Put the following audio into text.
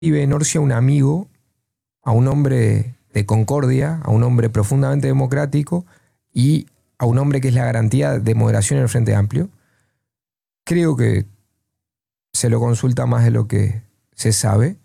Pibe Norcia un amigo, a un hombre de concordia, a un hombre profundamente democrático y a un hombre que es la garantía de moderación en el Frente Amplio. Creo que se lo consulta más de lo que se sabe.